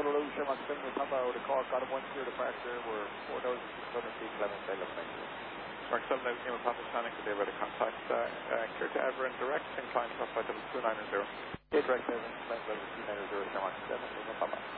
Lulu, Sherman 7 with Papa, the call, Cotton 10 departure, we're 4,600 feet, 11 Taylor, thank you. Mark 7, Lima Papa Sonic, today by the contact, clear to Ever and direct, incline to Papa 290. Okay, direct 7, flight level 290, Sherman 7, Lima Papa.